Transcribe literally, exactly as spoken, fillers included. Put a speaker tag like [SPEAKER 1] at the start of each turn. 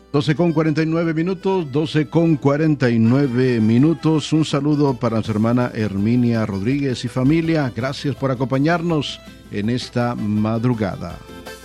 [SPEAKER 1] doce con cuarenta y nueve minutos, doce con cuarenta y nueve minutos. Un saludo para su hermana Herminia Rodríguez y familia. Gracias por acompañarnos en esta madrugada.